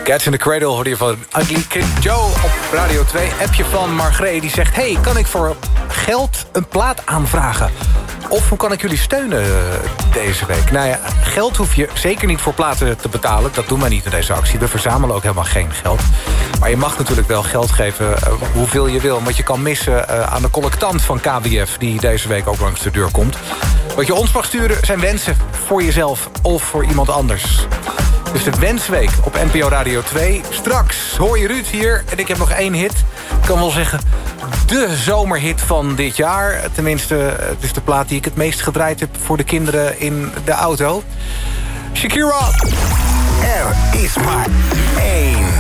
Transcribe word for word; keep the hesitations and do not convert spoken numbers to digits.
Cats in the Cradle hoorde je van Ugly Kid Joe op Radio twee. Appje van Margreet die zegt... hey, kan ik voor geld een plaat aanvragen? Of hoe kan ik jullie steunen deze week? Nou ja, geld hoef je zeker niet voor platen te betalen. Dat doen wij niet in deze actie. We verzamelen ook helemaal geen geld. Maar je mag natuurlijk wel geld geven uh, hoeveel je wil. Want je kan missen uh, aan de collectant van K W F... die deze week ook langs de deur komt. Wat je ons mag sturen zijn wensen voor jezelf of voor iemand anders. Dus de Wensweek op N P O Radio twee. Straks hoor je Ruud hier. En ik heb nog één hit. Ik kan wel zeggen, de zomerhit van dit jaar. Tenminste, het is de plaat die ik het meest gedraaid heb... voor de kinderen in de auto. Shakira. Er is maar één.